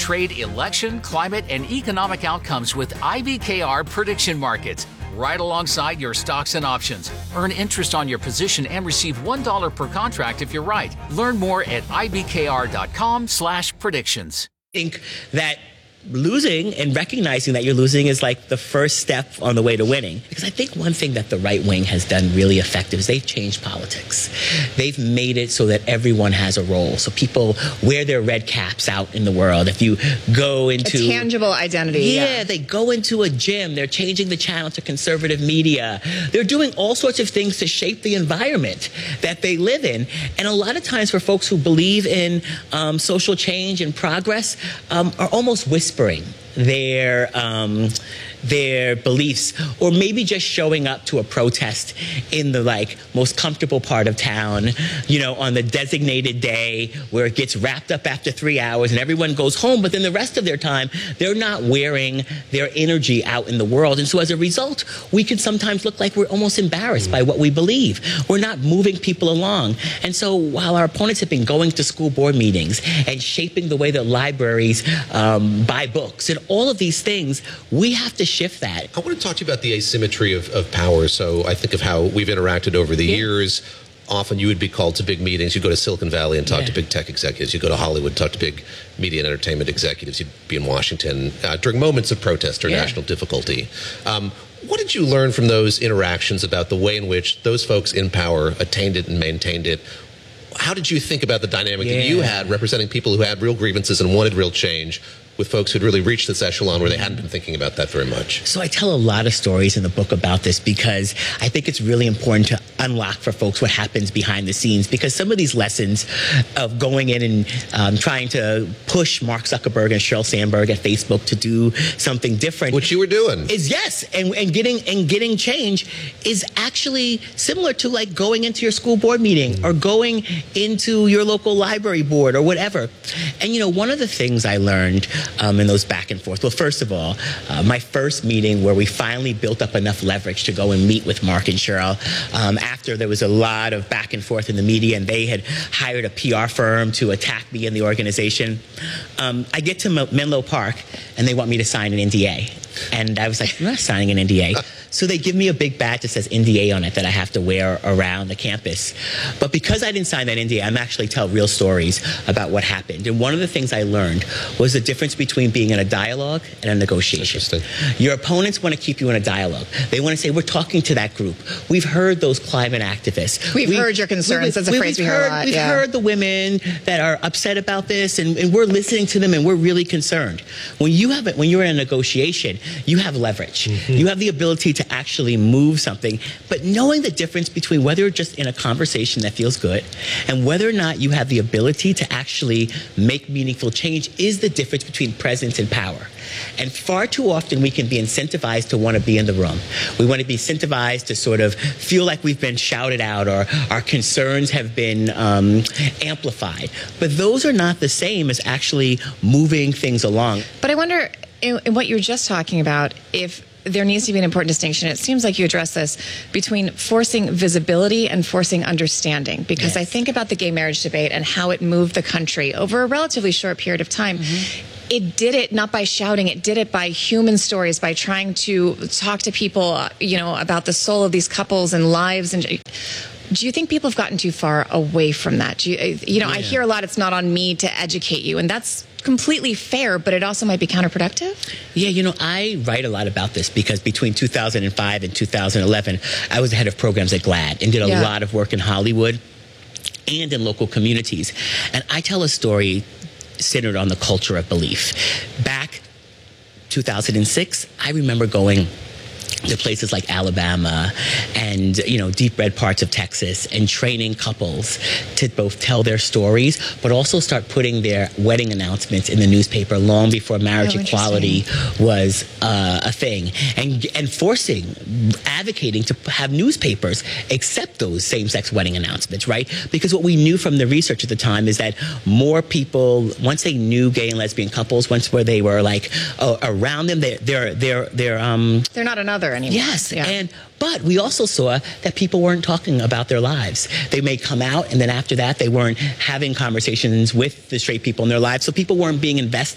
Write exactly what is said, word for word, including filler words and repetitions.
trade, election, climate, and economic outcomes with I B K R prediction markets, right alongside your stocks and options. Earn interest on your position and receive one dollar per contract if you're right. Learn more at ibkr.com slash predictions. I think that losing and recognizing that you're losing is like the first step on the way to winning. Because I think one thing that the right wing has done really effective is they've changed politics. They've made it so that everyone has a role. So people wear their red caps out in the world. If you go into a tangible identity. Yeah, yeah, they go into a gym. They're changing the channel to conservative media. They're doing all sorts of things to shape the environment that they live in. And a lot of times for folks who believe in um, social change and progress um, are almost whispering their um, their beliefs, or maybe just showing up to a protest in the like most comfortable part of town, you know, on the designated day where it gets wrapped up after three hours and everyone goes home. But then the rest of their time, they're not wearing their energy out in the world. And so as a result, we can sometimes look like we're almost embarrassed by what we believe. We're not moving people along. And so while our opponents have been going to school board meetings and shaping the way that libraries um, buy books and all of these things, we have to shift that. I want to talk to you about the asymmetry of, of power. So I think of how we've interacted over the yeah. years. Often you would be called to big meetings. You go to Silicon Valley and talk yeah. to big tech executives. You go to Hollywood, talk to big media and entertainment executives. You'd be in Washington uh, during moments of protest or yeah. national difficulty. Um, what did you learn from those interactions about the way in which those folks in power attained it and maintained it? How did you think about the dynamic yeah. that you had representing people who had real grievances and wanted real change with folks who'd really reached this echelon where they hadn't been thinking about that very much? So I tell a lot of stories in the book about this because I think it's really important to unlock for folks what happens behind the scenes, because some of these lessons of going in and um, trying to push Mark Zuckerberg and Sheryl Sandberg at Facebook to do something different, which you were doing, is yes, and, and getting and getting change is actually similar to like going into your school board meeting mm. or going into your local library board or whatever. And you know, one of the things I learned Um, in those back and forth. Well, first of all, uh, my first meeting where we finally built up enough leverage to go and meet with Mark and Sheryl, um, after there was a lot of back and forth in the media and they had hired a P R firm to attack me and the organization, um, I get to Menlo Park and they want me to sign an N D A. And I was like, I'm not signing an N D A. So they give me a big badge that says N D A on it that I have to wear around the campus. But because I didn't sign that N D A, I'm actually tell real stories about what happened. And one of the things I learned was the difference between being in a dialogue and a negotiation. Your opponents want to keep you in a dialogue. They want to say, we're talking to that group. We've heard those climate activists. We've, we've heard your concerns. We've, That's a phrase we hear a lot. We've yeah. heard the women that are upset about this, and, and we're listening to them, and we're really concerned. When you have it, when you're in a negotiation, you have leverage. Mm-hmm. You have the ability to actually move something, but knowing the difference between whether you're just in a conversation that feels good and whether or not you have the ability to actually make meaningful change is the difference between presence and power. And far too often we can be incentivized to want to be in the room. We want to be incentivized to sort of feel like we've been shouted out or our concerns have been um, amplified. But those are not the same as actually moving things along. But I wonder, in, in what you were just talking about, if there needs to be an important distinction. It seems like you address this between forcing visibility and forcing understanding, because yes. I think about the gay marriage debate and how it moved the country over a relatively short period of time. Mm-hmm. It did it not by shouting, it did it by human stories, by trying to talk to people, you know, about the soul of these couples and lives. And do you think people have gotten too far away from that? Do you, you know, yeah. I hear a lot, it's not on me to educate you, and that's completely fair, but it also might be counterproductive? Yeah, you know, I write a lot about this because between two thousand five and two thousand eleven, I was the head of programs at GLAAD and did a yeah. lot of work in Hollywood and in local communities. And I tell a story centered on the culture of belief. Back two thousand six, I remember going to places like Alabama and, you know, deep red parts of Texas and training couples to both tell their stories, but also start putting their wedding announcements in the newspaper long before marriage oh, equality was uh, a thing. And, and forcing, advocating to have newspapers accept those same-sex wedding announcements, right? Because what we knew from the research at the time is that more people, once they knew gay and lesbian couples, once where they were like uh, around them, they're, they're, they're, they're, um, they're not another anymore. Yes, yeah. and but we also saw that people weren't talking about their lives. They may come out, and then after that, they weren't having conversations with the straight people in their lives, so people weren't being invested